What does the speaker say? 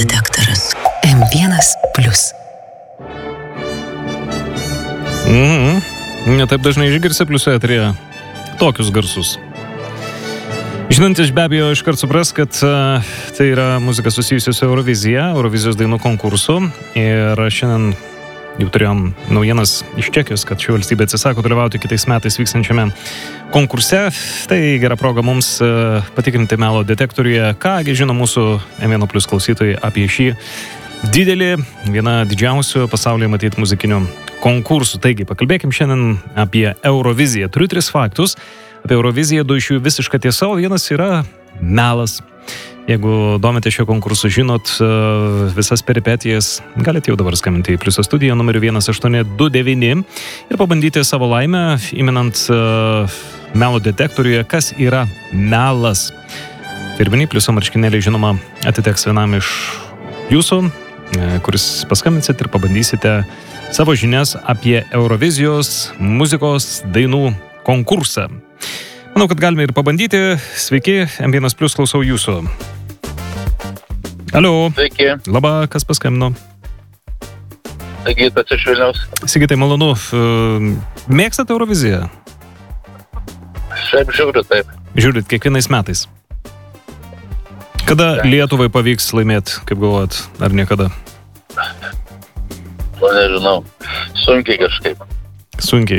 Detektoras M1+. Netaip dažnai išgirsi pliusų eteryje tokius garsus. Žinantis be abejo iškart supras, kad tai yra muzika susijusi su Eurovizija, Eurovizijos dainų konkursu. Ir šiandien jau turėjom naujienas iš Čekijos, kad ši valstybė atsisako dalyvauti kitais metais vykstančiame konkurse. Tai gera proga mums patikrinti melo detektoriuje, kągi žino mūsų M1+ klausytojai apie šį didelį, vieną didžiausių pasaulyje matyti muzikinių konkursų. Taigi, pakalbėkim šiandien apie Euroviziją. Turiu 3 faktus apie Euroviziją, 2 iš jų visiška tiesa, o vienas yra melas. Jeigu domite šio konkursu, žinot visas peripetijas, galite jau dabar skambinti į Pliuso studiją numeriu 1829 ir pabandyti savo laimę, įminant melo detektoriuje, kas yra melas. Firminiai Pliuso marškinėliai, žinoma, atiteks vienam iš jūsų, kuris paskambinsit ir pabandysite savo žinias apie Eurovizijos muzikos dainų konkursą. Manau, kad galime ir pabandyti. Sveiki, M1+, klausau jūsų. Alio. Sveiki. Labą, kas paskambino? Sigitas iš Vilniaus. Sigitai, malonu. Mėgstate Euroviziją? Šiaip žiūriu, taip. Žiūrit kiekvienais metais. Kada Lietuvai pavyks laimėti, kaip galvojat, ar niekada? Nežinau. Sunkiai kažkaip. Sunkiai.